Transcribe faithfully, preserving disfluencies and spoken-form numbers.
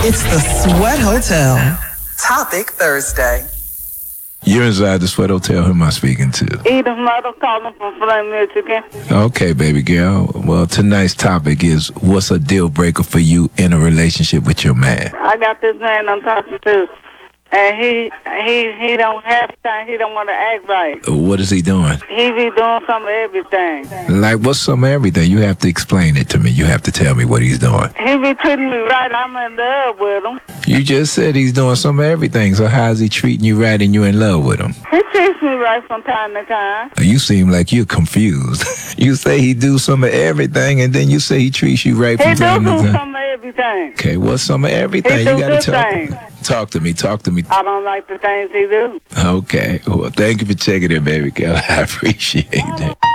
It's the Sweat Hotel. Topic Thursday. You're inside the Sweat Hotel. Who am I speaking to? Edith Mother calling from Flint, Michigan. Okay, baby girl. Well, tonight's topic is what's a deal breaker for you in a relationship with your man? I got this man I'm talking to, and he he he don't have time. He don't want to act right. What is he doing? He be doing some of everything. Like, what's some of everything? You have to explain it to me. You have to tell me what he's doing. He be treating me right. I'm in love with him. You just said he's doing some of everything, so how is he treating you right and you in love with him? He treats me right from time to time. You seem like you're confused. You say he do some of everything, and then you say he treats you right from He do time to do time. some of everything. Okay, what's some of everything? He do You gotta good talk. things. Talk to me. Talk to me. I don't like the things he do. Okay. Well, thank you for checking in, baby girl. I appreciate it.